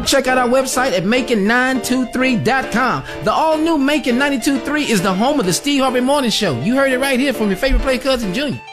check out our website at Macon923.com. The all-new Macon 92.3 is the home of the Steve Harvey Morning Show. You heard it right here from your favorite play cousin, Junior.